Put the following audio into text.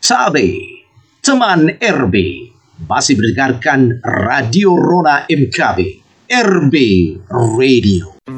Tabe, teman RB, masih mendengarkan Radio Rona MKB, RB Radio.